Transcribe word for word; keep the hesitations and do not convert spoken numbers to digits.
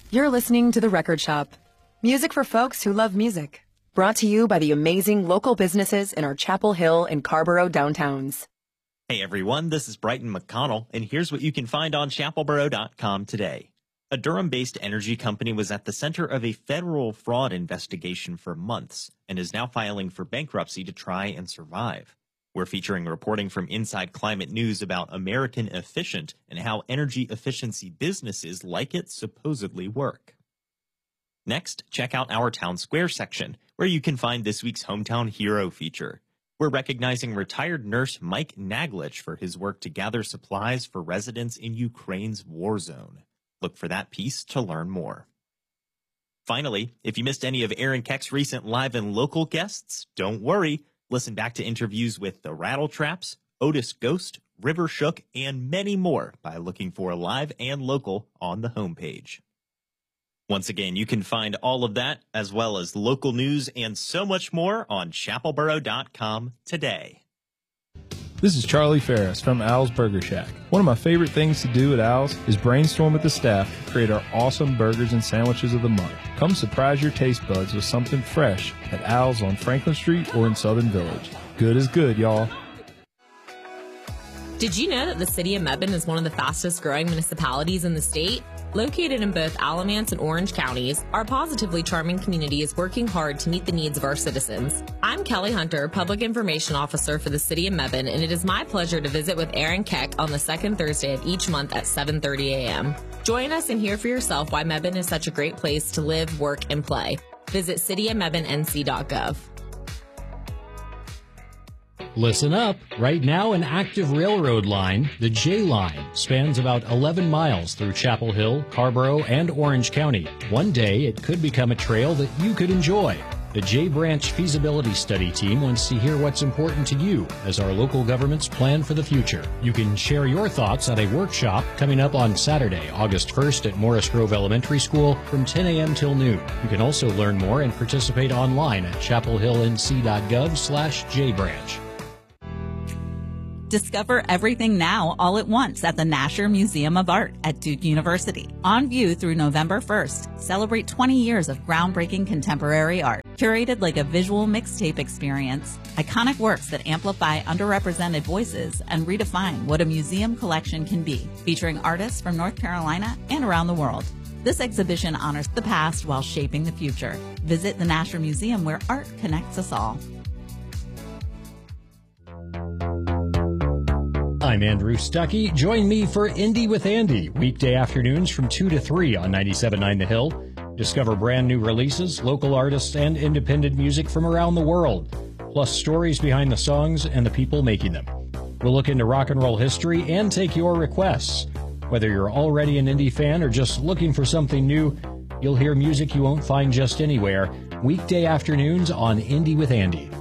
You're listening to The Record Shop. Music for folks who love music. Brought to you by the amazing local businesses in our Chapel Hill and Carborough downtowns. Hey everyone, this is Brighton McConnell, and here's what you can find on chapel borough dot com today. A Durham-based energy company was at the center of a federal fraud investigation for months and is now filing for bankruptcy to try and survive. We're featuring reporting from Inside Climate News about American Efficient and how energy efficiency businesses like it supposedly work. Next, check out our Town Square section, where you can find this week's Hometown Hero feature. We're recognizing retired nurse Mike Naglich for his work to gather supplies for residents in Ukraine's war zone. Look for that piece to learn more. Finally, if you missed any of Aaron Keck's recent live and local guests, don't worry. Listen back to interviews with the Rattletraps, Otis Ghost, River Shook, and many more by looking for live and local on the homepage. Once again, you can find all of that, as well as local news and so much more on chapel borough dot com today. This is Charlie Ferris from Al's Burger Shack. One of my favorite things to do at Al's is brainstorm with the staff to create our awesome burgers and sandwiches of the month. Come surprise your taste buds with something fresh at Al's on Franklin Street or in Southern Village. Good is good, y'all. Did you know that the city of Mebane is one of the fastest growing municipalities in the state? Located in both Alamance and Orange counties, our positively charming community is working hard to meet the needs of our citizens. I'm Kelly Hunter, Public Information Officer for the city of Mebane, and it is my pleasure to visit with Aaron Keck on the second Thursday of each month at seven thirty a.m. Join us and hear for yourself why Mebane is such a great place to live, work, and play. Visit city of mebane n c dot gov. Listen up. Right now, an active railroad line, the J Line, spans about eleven miles through Chapel Hill, Carborough, and Orange County. One day, it could become a trail that you could enjoy. The J Branch Feasibility Study team wants to hear what's important to you as our local governments plan for the future. You can share your thoughts at a workshop coming up on Saturday, August first at Morris Grove Elementary School from ten a.m. till noon. You can also learn more and participate online at chapel hill n c dot gov slash j branch. Discover everything now all at once at the Nasher Museum of Art at Duke University. On view through November first, celebrate twenty years of groundbreaking contemporary art. Curated like a visual mixtape experience, iconic works that amplify underrepresented voices and redefine what a museum collection can be, featuring artists from North Carolina and around the world. This exhibition honors the past while shaping the future. Visit the Nasher Museum, where art connects us all. I'm Andrew Stuckey. Join me for Indie with Andy, weekday afternoons from two to three on ninety-seven point nine The Hill. Discover brand new releases, local artists, and independent music from around the world, plus stories behind the songs and the people making them. We'll look into rock and roll history and take your requests. Whether you're already an indie fan or just looking for something new, you'll hear music you won't find just anywhere. Weekday afternoons on Indie with Andy.